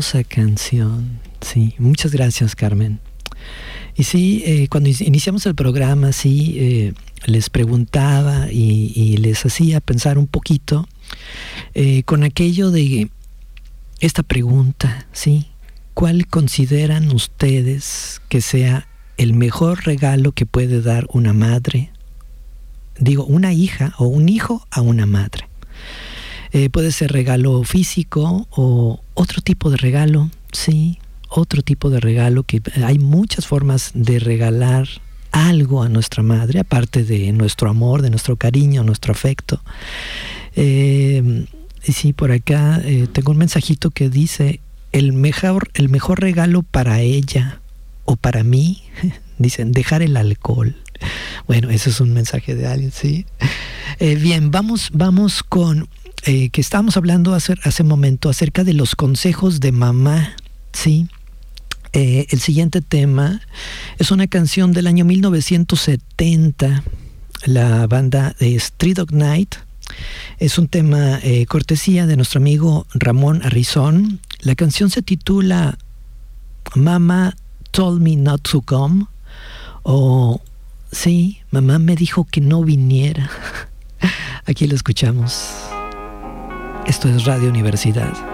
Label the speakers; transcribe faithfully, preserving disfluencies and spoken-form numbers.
Speaker 1: hermosa canción. Sí, muchas gracias, Carmen. Y sí, eh, cuando iniciamos el programa, sí, eh, les preguntaba y, y les hacía pensar un poquito eh, con aquello de esta pregunta, ¿sí? ¿Cuál consideran ustedes que sea el mejor regalo que puede dar una madre? Digo, una hija o un hijo a una madre. Eh, puede ser regalo físico o otro tipo de regalo, sí, otro tipo de regalo, que hay muchas formas de regalar algo a nuestra madre, aparte de nuestro amor, de nuestro cariño, nuestro afecto. Eh, y sí, por acá eh, tengo un mensajito que dice, el mejor, el mejor regalo para ella o para mí, dicen, dejar el alcohol. Bueno, ese es un mensaje de alguien, sí. Eh, bien, vamos, vamos con, eh, que estábamos hablando hace, hace un momento acerca de los consejos de mamá, sí. Eh, el siguiente tema es una canción del año mil novecientos setenta, la banda de Street Dog Night. Es un tema eh, cortesía de nuestro amigo Ramón Arrizón. La canción se titula Mama Told Me Not to Come, o sí, mamá me dijo que no viniera. Aquí lo escuchamos. Esto es Radio Universidad.